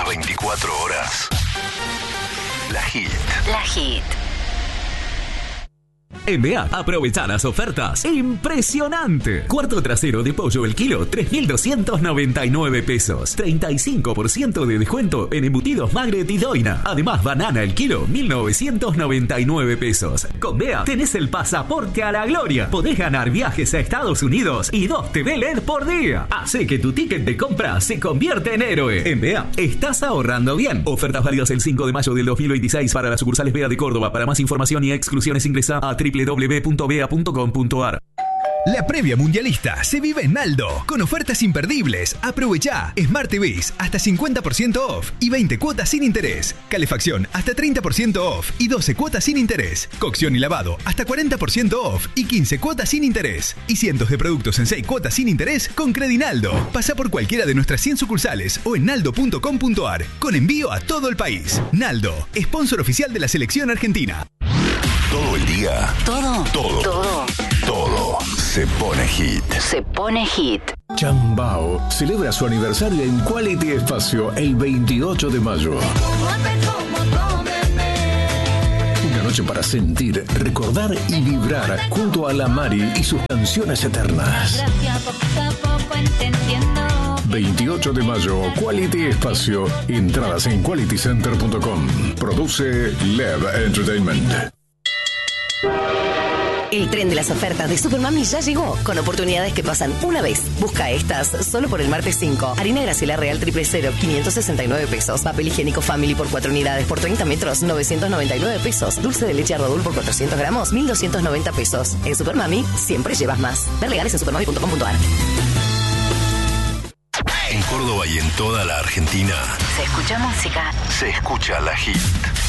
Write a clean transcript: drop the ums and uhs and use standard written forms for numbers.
24 horas. La Hit. La Hit. En BA, aprovecha las ofertas. ¡Impresionante! Cuarto trasero de pollo el kilo, 3.299 pesos. 35% de descuento en embutidos Magret y Doina. Además, banana el kilo, 1.999 pesos. Con BA, tenés el pasaporte a la gloria. Podés ganar viajes a Estados Unidos y 2 TV LED por día. Hace que tu ticket de compra se convierta en héroe. En BA, estás ahorrando bien. Ofertas válidas el 5 de mayo del 2026 para las sucursales BA de Córdoba. Para más información y exclusiones ingresa a www.bea.com.ar. La previa mundialista se vive en Naldo, con ofertas imperdibles. Aprovechá Smart TVs hasta 50% off y 20 cuotas sin interés. Calefacción hasta 30% off y 12 cuotas sin interés. Cocción y lavado hasta 40% off y 15 cuotas sin interés. Y cientos de productos en 6 cuotas sin interés con Credinaldo. Pasa por cualquiera de nuestras 100 sucursales o en naldo.com.ar, con envío a todo el país. Naldo, sponsor oficial de la selección argentina. Todo el día. Todo. Se pone hit. Se pone hit. Chambao celebra su aniversario en Quality Espacio el 28 de mayo. Una noche para sentir, recordar y vibrar junto a la Mari y sus canciones eternas. 28 de mayo, Quality Espacio. Entradas en qualitycenter.com. Produce Lev Entertainment. El tren de las ofertas de Supermami ya llegó, con oportunidades que pasan una vez. Busca estas solo por el martes 5. Harina Graciela Real 000, 569 pesos. Papel higiénico Family por 4 unidades por 30 metros, 999 pesos. Dulce de leche Rodul por 400 gramos, 1.290 pesos. En Supermami siempre llevas más. Ver legales en supermami.com.ar. En Córdoba y en toda la Argentina Se escucha música. se escucha La Hit.